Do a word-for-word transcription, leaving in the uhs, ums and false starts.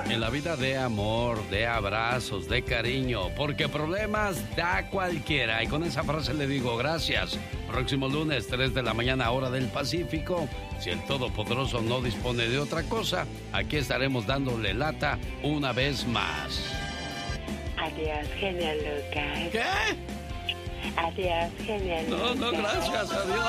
En la vida de amor, de abrazos, de cariño, porque problemas da cualquiera. Y con esa frase le digo gracias. Próximo lunes, tres de la mañana, hora del Pacífico. Si el Todopoderoso no dispone de otra cosa, aquí estaremos dándole lata una vez más. Adiós, genio Lucas. ¿Qué? Adiós, genio Lucas. No, no, gracias, adiós.